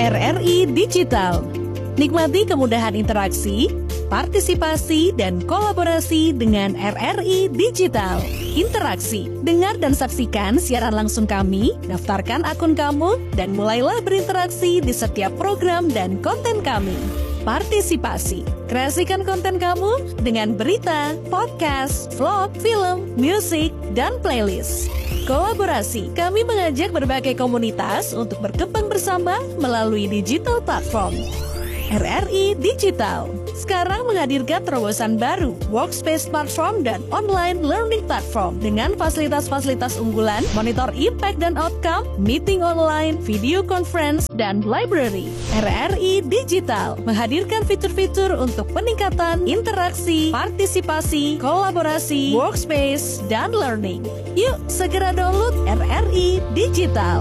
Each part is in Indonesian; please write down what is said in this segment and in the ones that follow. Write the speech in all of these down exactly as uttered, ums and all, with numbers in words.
R R I Digital. Nikmati kemudahan interaksi, partisipasi, dan kolaborasi dengan R R I Digital. Interaksi, dengar dan saksikan siaran langsung kami, daftarkan akun kamu, dan mulailah berinteraksi di setiap program dan konten kami. Partisipasi, kreasikan konten kamu dengan berita, podcast, vlog, film, musik, dan playlist. Kolaborasi, kami mengajak berbagai komunitas untuk berkembang bersama melalui digital platform. R R I Digital sekarang menghadirkan terobosan baru, workspace platform dan online learning platform dengan fasilitas-fasilitas unggulan, monitor impact dan outcome, meeting online, video conference, dan library. R R I Digital menghadirkan fitur-fitur untuk peningkatan interaksi, partisipasi, kolaborasi, workspace, dan learning. Yuk segera download R R I Digital.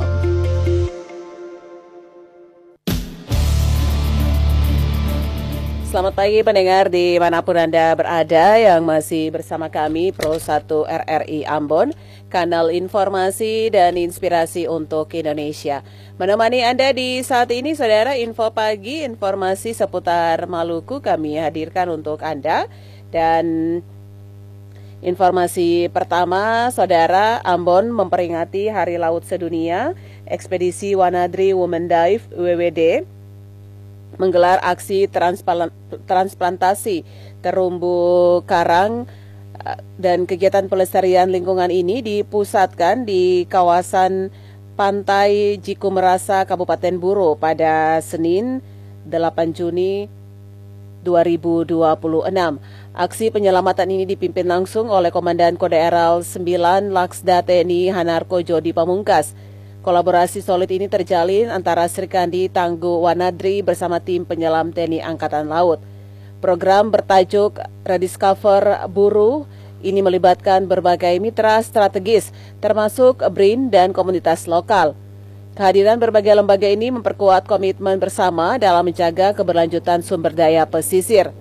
Selamat pagi pendengar dimanapun Anda berada yang masih bersama kami Pro satu R R I Ambon, kanal informasi dan inspirasi untuk Indonesia. Menemani Anda di saat ini saudara, info pagi, informasi seputar Maluku kami hadirkan untuk Anda. Dan informasi pertama saudara, Ambon memperingati Hari Laut Sedunia. Ekspedisi Wanadri Women Dive W W D menggelar aksi transplantasi terumbu karang, dan kegiatan pelestarian lingkungan ini dipusatkan di kawasan Pantai Jikumerasa, Kabupaten Buro pada Senin delapan Juni dua ribu dua puluh enam. Aksi penyelamatan ini dipimpin langsung oleh Komandan Kodaeral sembilan Laksda T N I Hanarko Jody Pamungkas. Kolaborasi solid ini terjalin antara Srikandi Tangguh Wanadri bersama tim penyelam T N I Angkatan Laut. Program bertajuk Rediscover Buru ini melibatkan berbagai mitra strategis termasuk B R I N dan komunitas lokal. Kehadiran berbagai lembaga ini memperkuat komitmen bersama dalam menjaga keberlanjutan sumber daya pesisir.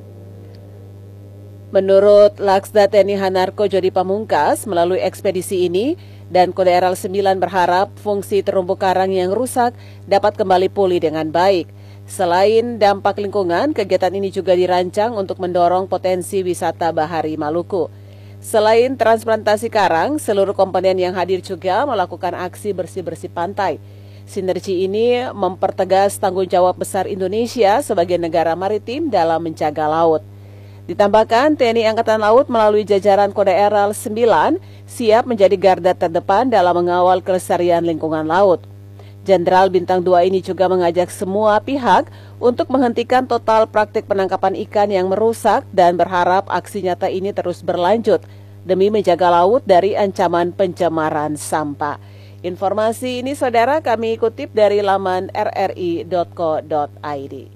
Menurut Laksda T N I Hanarko Jody Pamungkas, melalui ekspedisi ini dan Kodaeral sembilan berharap fungsi terumbu karang yang rusak dapat kembali pulih dengan baik. Selain dampak lingkungan, kegiatan ini juga dirancang untuk mendorong potensi wisata bahari Maluku. Selain transplantasi karang, seluruh komponen yang hadir juga melakukan aksi bersih-bersih pantai. Sinergi ini mempertegas tanggung jawab besar Indonesia sebagai negara maritim dalam menjaga laut. Ditambahkan, T N I Angkatan Laut melalui jajaran Kodaeral sembilan siap menjadi garda terdepan dalam mengawal kelestarian lingkungan laut. Jenderal Bintang dua ini juga mengajak semua pihak untuk menghentikan total praktik penangkapan ikan yang merusak dan berharap aksi nyata ini terus berlanjut demi menjaga laut dari ancaman pencemaran sampah. Informasi ini saudara kami kutip dari laman r r i dot co dot i d.